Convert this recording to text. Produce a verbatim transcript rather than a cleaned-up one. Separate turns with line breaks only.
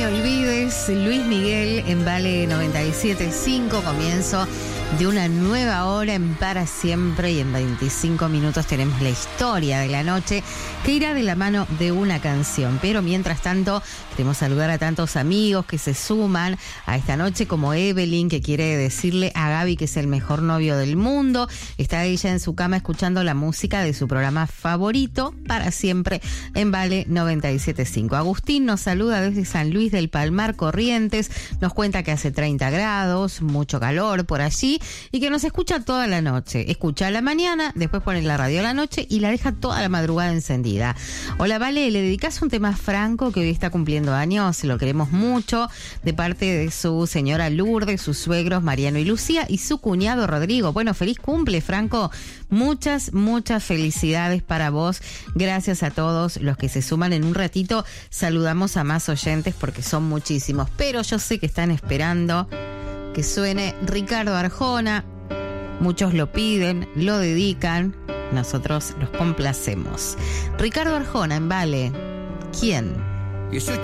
me olvides, Luis Miguel en Vale noventa y siete punto cinco, comienzo de una nueva hora en Para Siempre, y en veinticinco minutos tenemos la historia de la noche que irá de la mano de una canción. Pero mientras tanto queremos saludar a tantos amigos que se suman a esta noche, como Evelyn, que quiere decirle a Gaby que es el mejor novio del mundo. Está ella en su cama escuchando la música de su programa favorito, Para Siempre, en Vale noventa y siete punto cinco. Agustín nos saluda desde San Luis del Palmar, Corrientes. Nos cuenta que hace treinta grados, mucho calor por allí, y que nos escucha toda la noche. Escucha a la mañana, después pone la radio a la noche y la deja toda la madrugada encendida. Hola, Vale, ¿le dedicás un tema a Franco, que hoy está cumpliendo años? Lo queremos mucho, de parte de su señora Lourdes, sus suegros Mariano y Lucía y su cuñado Rodrigo. Bueno, feliz cumple, Franco. Muchas, muchas felicidades para vos. Gracias a todos los que se suman. En un ratito saludamos a más oyentes porque son muchísimos, pero yo sé que están esperando que suene Ricardo Arjona. Muchos lo piden, lo dedican, nosotros los complacemos. Ricardo Arjona en Vale. ¿Quién?
dieciocho